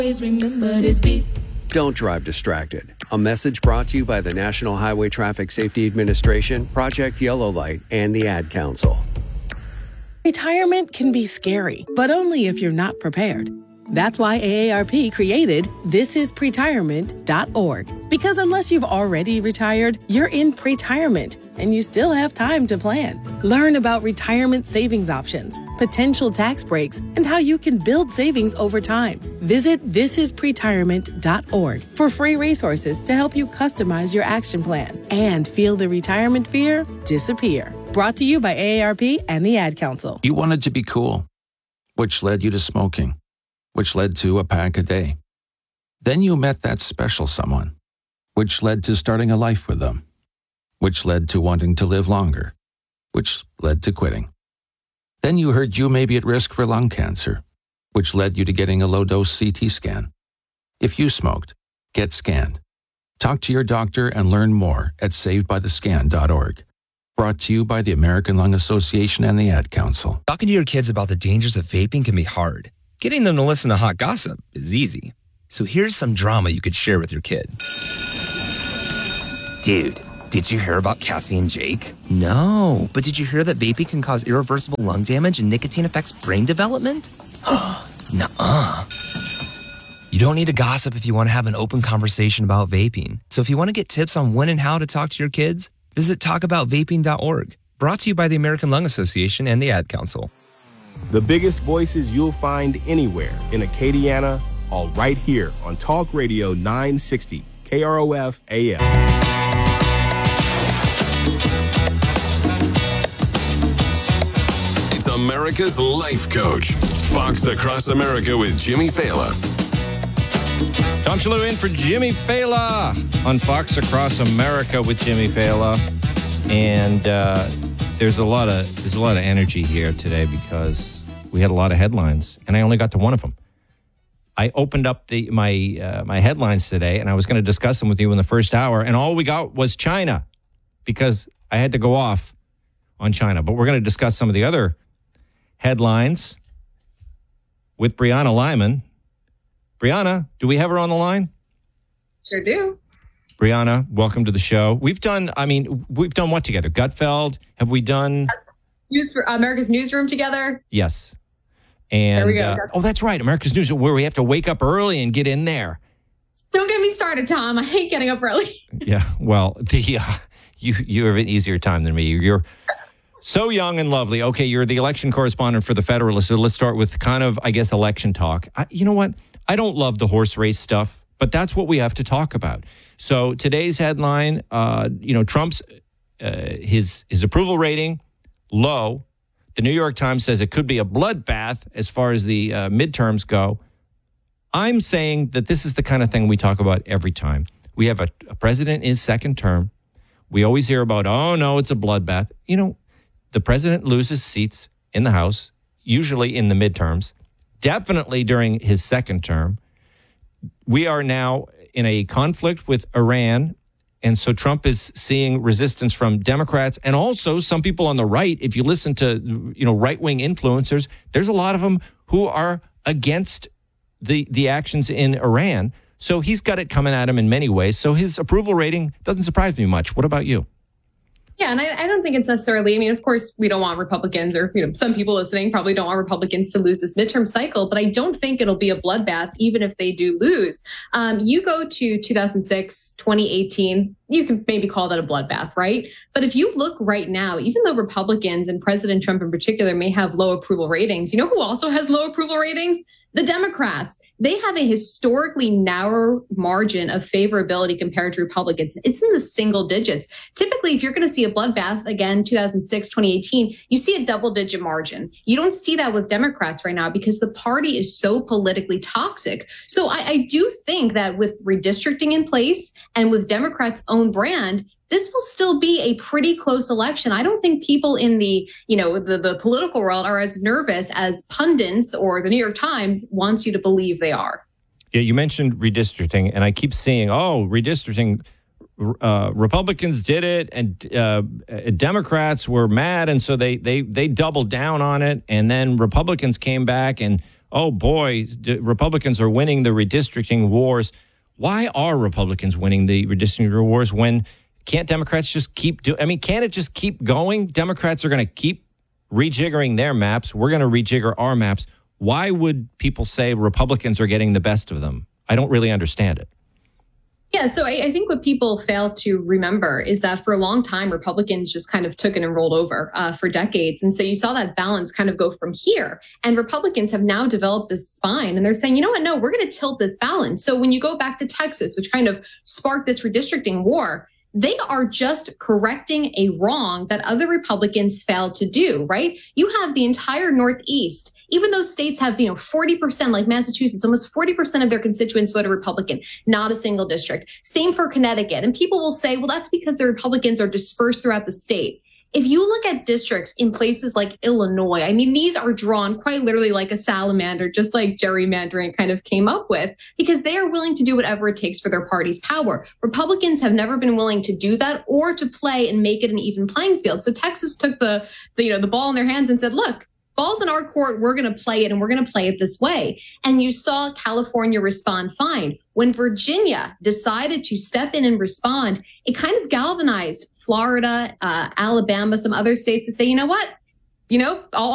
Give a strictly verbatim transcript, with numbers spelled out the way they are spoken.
remember this beat. Don't drive distracted. A message brought to you by the National Highway Traffic Safety Administration, Project Yellow Light, and the Ad Council. Retirement can be scary, but only if you're not prepared. That's why A A R P created this is pretirement dot org. Because unless you've already retired, you're in pretirement, and you still have time to plan. Learn about retirement savings options, potential tax breaks, and how you can build savings over time. Visit this is pretirement dot org for free resources to help you customize your action plan and feel the retirement fear disappear. Brought to you by A A R P and the Ad Council. You wanted to be cool, which led you to smoking, which led to a pack a day. Then you met that special someone, which led to starting a life with them, which led to wanting to live longer, which led to quitting. Then you heard you may be at risk for lung cancer, which led you to getting a low-dose C T scan. If you smoked, get scanned. Talk to your doctor and learn more at saved by the scan dot org. Brought to you by the American Lung Association and the Ad Council. Talking to your kids about the dangers of vaping can be hard. Getting them to listen to hot gossip is easy. So here's some drama you could share with your kid. Dude, did you hear about Cassie and Jake? No, but did you hear that vaping can cause irreversible lung damage and nicotine affects brain development? Nuh-uh. You don't need to gossip if you want to have an open conversation about vaping. So if you want to get tips on when and how to talk to your kids, visit talk about vaping dot org. Brought to you by the American Lung Association and the Ad Council. The biggest voices you'll find anywhere in Acadiana, all right here on Talk Radio nine sixty, K R O F A M. It's America's Life Coach. Fox Across America with Jimmy Fallon. Tom Shalhoub in for Jimmy Fallon on Fox Across America with Jimmy Fallon. And uh, there's a lot of there's a lot of energy here today because we had a lot of headlines, and I only got to one of them. I opened up the my uh, my headlines today, and I was going to discuss them with you in the first hour, and all we got was China, because I had to go off on China. But we're going to discuss some of the other headlines with Brianna Lyman. Brianna, do we have her on the line? Sure do. Brianna, welcome to the show. We've done, I mean, we've done what together? Gutfeld? Have we done? News, America's Newsroom together? Yes. And, there we go. Uh, oh, that's right. America's Newsroom, where we have to wake up early and get in there. Don't get me started, Tom. I hate getting up early. Yeah, well, the uh, you you have an easier time than me. You're so young and lovely. Okay, you're the election correspondent for the Federalist. So let's start with kind of, I guess, election talk. I, you know what? I don't love the horse race stuff, but that's what we have to talk about. So today's headline, uh, you know, Trump's uh, his his approval rating low. The New York Times says it could be a bloodbath as far as the uh, midterms go. I'm saying that this is the kind of thing we talk about every time. We have a, a president in his second term. We always hear about, oh, no, it's a bloodbath. You know, the president loses seats in the House, usually in the midterms, definitely during his second term. We are now in a conflict with Iran, and so Trump is seeing resistance from Democrats and also some people on the right. If you listen to, you know, right-wing influencers, there's a lot of them who are against the the actions in Iran. So he's got it coming at him in many ways. So his approval rating doesn't surprise me much. What about you? Yeah, and I, I don't think it's necessarily, I mean, of course, we don't want Republicans, or, you know, some people listening probably don't want Republicans to lose this midterm cycle, but I don't think it'll be a bloodbath, even if they do lose. Um, you go to two thousand six, twenty eighteen, you can maybe call that a bloodbath, right? But if you look right now, even though Republicans and President Trump in particular may have low approval ratings, you know who also has low approval ratings? The Democrats. They have a historically narrow margin of favorability compared to Republicans. It's in the single digits. Typically, if you're going to see a bloodbath, again, two thousand six, twenty eighteen, you see a double digit margin. You don't see that with Democrats right now because the party is so politically toxic. So I, I do think that with redistricting in place and with Democrats' own brand, this will still be a pretty close election. I don't think people in the, you know, the, the political world are as nervous as pundits or the New York Times wants you to believe they are. Yeah, you mentioned redistricting, and I keep seeing, oh, redistricting, uh, Republicans did it, and uh, Democrats were mad, and so they they they doubled down on it, and then Republicans came back and, oh boy, d- Republicans are winning the redistricting wars. Why are Republicans winning the redistricting wars when can't Democrats just keep doing? I mean, can't it just keep going? Democrats are going to keep rejiggering their maps. We're going to rejigger our maps. Why would people say Republicans are getting the best of them? I don't really understand it. Yeah, so I, I think what people fail to remember is that for a long time, Republicans just kind of took it and rolled over uh, for decades. And so you saw that balance kind of go from here. And Republicans have now developed this spine and they're saying, you know what, no, we're going to tilt this balance. So when you go back to Texas, which kind of sparked this redistricting war, they are just correcting a wrong that other Republicans failed to do, right? You have the entire Northeast, even though states have, you know, forty percent, like Massachusetts, almost forty percent of their constituents voted Republican, not a single district. Same for Connecticut. And people will say, well, that's because the Republicans are dispersed throughout the state. If you look at districts in places like Illinois, I mean, these are drawn quite literally like a salamander, just like gerrymandering kind of came up with, because they are willing to do whatever it takes for their party's power. Republicans have never been willing to do that or to play and make it an even playing field. So Texas took the, the you know, the ball in their hands and said, look, ball's in our court, we're going to play it, and we're going to play it this way. And you saw California respond fine. When Virginia decided to step in and respond, it kind of galvanized Florida, uh, Alabama, some other states to say, you know what, you know, all